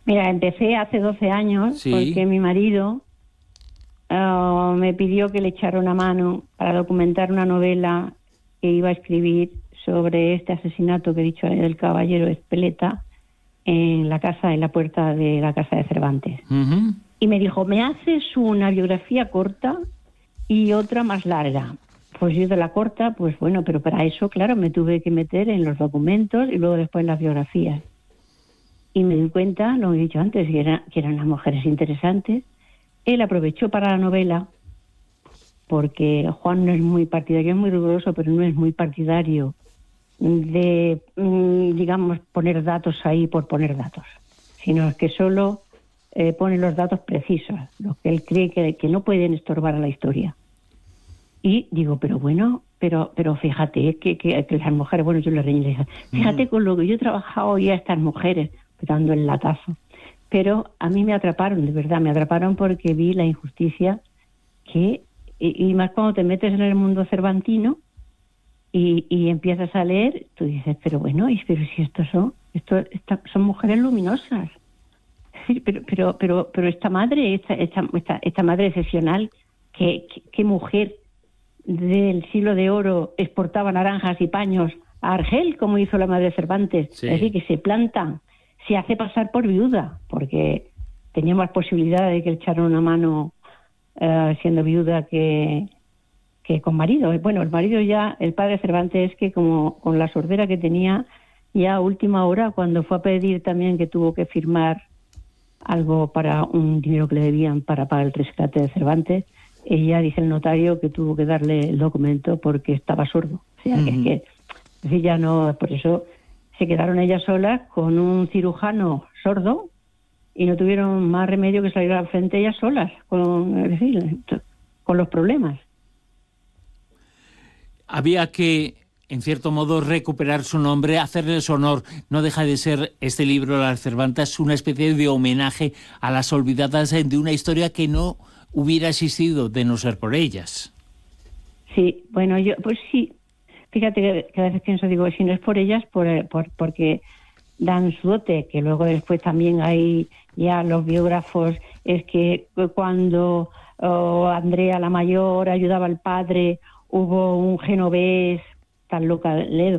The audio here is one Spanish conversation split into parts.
Mira, empecé hace 12 años porque mi marido me pidió que le echara una mano para documentar una novela que iba a escribir sobre este asesinato que he dicho del caballero Ezpeleta en la puerta de la casa de Cervantes. Uh-huh. Y me dijo, ¿me haces una biografía corta y otra más larga? Pues yo de la corta, pues bueno, pero para eso, claro, me tuve que meter en los documentos y luego después en las biografías. Y me di cuenta, lo he dicho antes, que eran unas mujeres interesantes. Él aprovechó para la novela, porque Juan no es muy partidario, es muy riguroso, pero no es muy partidario de, digamos, poner datos ahí por poner datos, sino que solo pone los datos precisos, los que él cree que no pueden estorbar a la historia. Y digo, pero bueno, pero fíjate que las mujeres, bueno, yo le reñí, fíjate con lo que yo he trabajado ya estas mujeres, dando el latazo. Pero a mí me atraparon, de verdad, me atraparon porque vi la injusticia y más cuando te metes en el mundo cervantino y empiezas a leer, tú dices, pero bueno, pero si son mujeres luminosas. Pero esta madre, esta madre excepcional, ¿qué mujer del siglo de oro exportaba naranjas y paños a Argel, como hizo la madre de Cervantes? Sí. Es decir, que se planta, se hace pasar por viuda, porque tenía más posibilidad de que le echaran una mano siendo viuda que con marido. Bueno, el marido ya, el padre Cervantes, que como con la sordera que tenía, ya a última hora, cuando fue a pedir también que tuvo que firmar algo para un dinero que le debían para pagar el rescate de Cervantes, ella dice el notario que tuvo que darle el documento porque estaba sordo. O sea, que ya no, por eso se quedaron ellas solas con un cirujano sordo y no tuvieron más remedio que salir al frente ellas solas con los problemas. Había que, en cierto modo, recuperar su nombre, hacerles honor. No deja de ser este libro, Las Cervantas, una especie de homenaje a las olvidadas de una historia que no hubiera existido de no ser por ellas. Sí, bueno, pues sí. Fíjate que a veces pienso, digo, si no es por ellas, porque dan su dote, que luego después también hay ya los biógrafos, es que cuando Andrea la mayor ayudaba al padre, hubo un genovés, tan locadelo,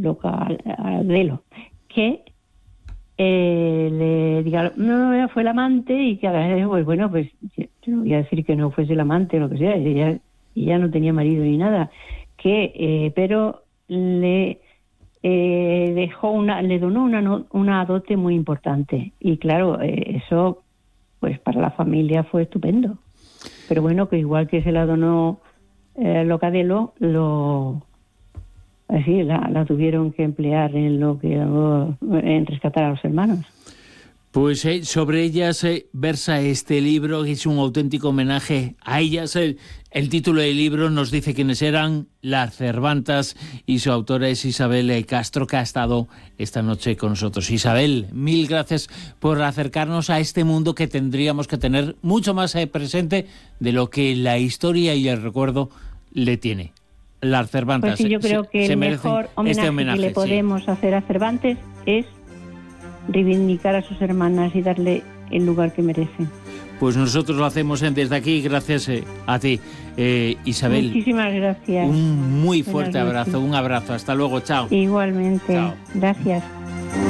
que le diga, no, fue el amante, y que a veces, pues bueno, pues yo no voy a decir que no fuese el amante o lo que sea, ella no tenía marido ni nada, pero le donó una dote muy importante, y claro, eso pues para la familia fue estupendo, pero bueno, que igual que se la donó Locadelo, así la tuvieron que emplear en rescatar a los hermanos. Pues sobre ellas versa este libro, que es un auténtico homenaje a ellas. El título del libro nos dice quiénes eran, Las Cervantas, y su autora es Isabel Castro, que ha estado esta noche con nosotros. Isabel, mil gracias por acercarnos a este mundo que tendríamos que tener mucho más presente de lo que la historia y el recuerdo le tiene. Las Cervantas. Pues sí, yo creo que el mejor homenaje que le podemos hacer a Cervantes es reivindicar a sus hermanas y darle el lugar que merecen. Pues nosotros lo hacemos desde aquí, gracias a ti, Isabel. Muchísimas gracias. Un muy fuerte abrazo, un abrazo. Hasta luego, chao. Igualmente, chao. Gracias.